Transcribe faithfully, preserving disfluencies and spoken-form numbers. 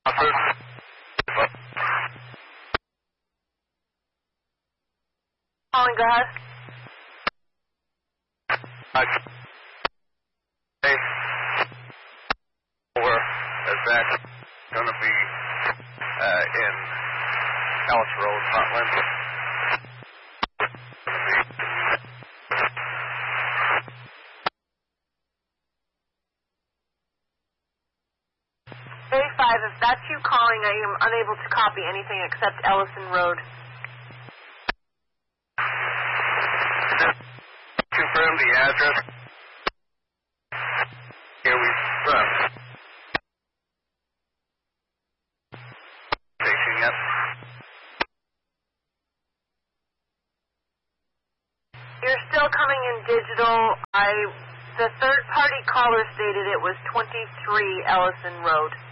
Calling, go ahead. Hey, over. Is that going to be uh, in Ellis Road, Scotland? A five, if that's you calling, I am unable to copy anything except Ellison Road. Confirm the address. Here we from. Station yet? You're still coming in digital. I, the third party caller stated it was twenty-three Ellison Road.